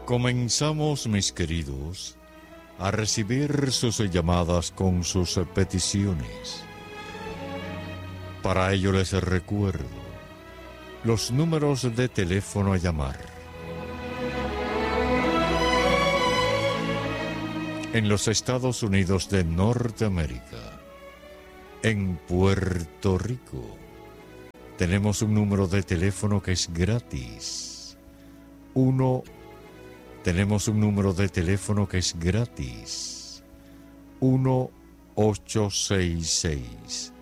Comenzamos, mis queridos, a recibir sus llamadas con sus peticiones. Para ello les recuerdo los números de teléfono a llamar. En los Estados Unidos de Norteamérica, en Puerto Rico, tenemos un número de teléfono que es gratis. Tenemos un número de teléfono que es gratis. 1-866